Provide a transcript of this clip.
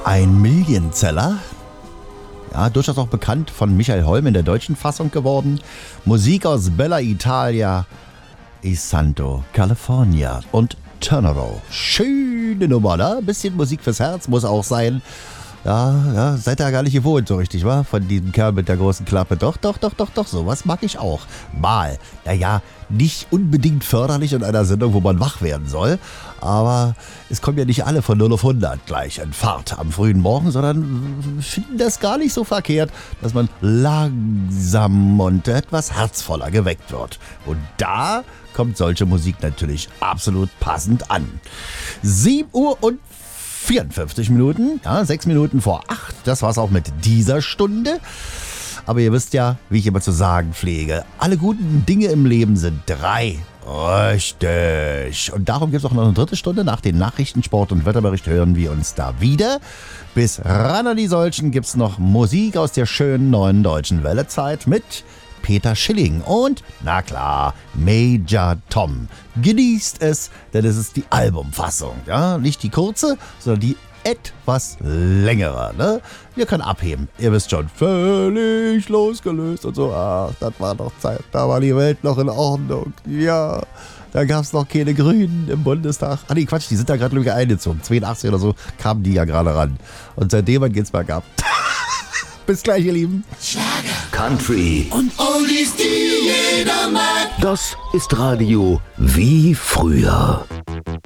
Ein Millionseller. Ja, durchaus auch bekannt von Michael Holm in der deutschen Fassung geworden. Musik aus Bella Italia, I Santo, California und Tornado. Schöne Nummer, ne? Bisschen Musik fürs Herz muss auch sein. Ja, seid ihr gar nicht gewohnt so richtig, wa? Von diesem Kerl mit der großen Klappe. Doch, sowas mag ich auch. Mal. Ja, nicht unbedingt förderlich in einer Sendung, wo man wach werden soll. Aber es kommen ja nicht alle von 0 auf 100 gleich in Fahrt am frühen Morgen, sondern finden das gar nicht so verkehrt, dass man langsam und etwas herzvoller geweckt wird. Und da kommt solche Musik natürlich absolut passend an. 7 Uhr und 54 Minuten, ja, 6 Minuten vor 8. Das war's auch mit dieser Stunde. Aber ihr wisst ja, wie ich immer zu sagen pflege, alle guten Dinge im Leben sind 3. Richtig. Und darum gibt es auch noch eine 3. Stunde. Nach den Nachrichten, Sport und Wetterbericht hören wir uns da wieder. Bis ran an die Solchen gibt es noch Musik aus der schönen neuen deutschen Wellezeit mit Peter Schilling und, na klar, Major Tom. Genießt es, denn es ist die Albumfassung. Ja? Nicht die kurze, sondern die etwas längere. Ne? Wir können abheben. Ihr wisst schon, völlig losgelöst und so. Ach, das war doch Zeit. Da war die Welt noch in Ordnung. Ja, da gab es noch keine Grünen im Bundestag. Ah nee, Quatsch, die sind da gerade irgendwie eingezogen. 82 oder so kamen die ja gerade ran. Und seitdem geht's bergab. Bis gleich, ihr Lieben. Schlager, Country und Oldies, die jeder mag. Das ist Radio wie früher.